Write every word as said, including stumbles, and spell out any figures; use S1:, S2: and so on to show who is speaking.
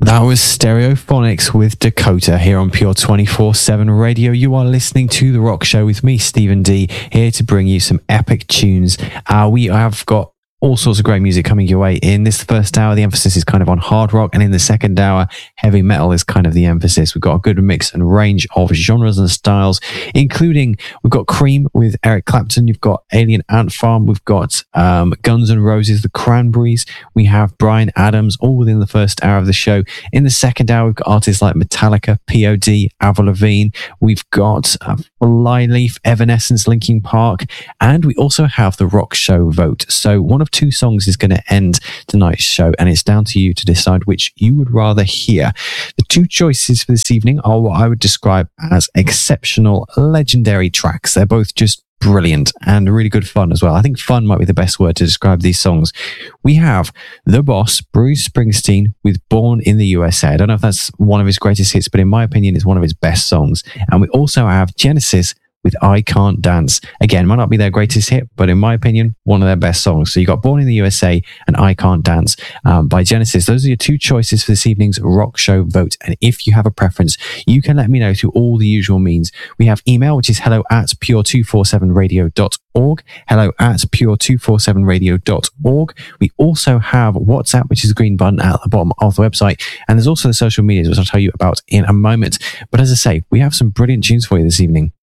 S1: That was Stereophonics with Dakota here on Pure twenty-four seven Radio. You are listening to The Rock Show with me, Stephen D, here to bring you some epic tunes. Uh, we have got all sorts of great music coming your way. In this first hour, the emphasis is kind of on hard rock, and in the second hour, heavy metal is kind of the emphasis. We've got a good mix and range of genres and styles, including we've got Cream with Eric Clapton, you've got Alien Ant Farm, we've got um, Guns N' Roses, The Cranberries, we have Bryan Adams, all within the first hour of the show. In the second hour, we've got artists like Metallica, P O D, Avril Lavigne, we've got uh, Flyleaf, Evanescence, Linkin Park, and we also have the Rock Show vote. So one of two songs is going to end tonight's show, and it's down to you to decide which you would rather hear. The two choices for this evening are what I would describe as exceptional, legendary tracks. They're both just brilliant and really good fun as well. I think fun might be the best word to describe these songs. We have The Boss, Bruce Springsteen, with Born in the U S A. I don't know if that's one of his greatest hits, but in my opinion, it's one of his best songs. And we also have Genesis with I Can't Dance. Again, might not be their greatest hit, but in my opinion, one of their best songs. So you got Born in the U S A and I Can't Dance um, by Genesis. Those are your two choices for this evening's Rock Show vote. And if you have a preference, you can let me know through all the usual means. We have email, which is hello at pure two four seven radio dot org. Hello at pure two four seven radio dot org. We also have WhatsApp, which is the green button at the bottom of the website. And there's also the social medias, which I'll tell you about in a moment. But as I say, we have some brilliant tunes for you this evening.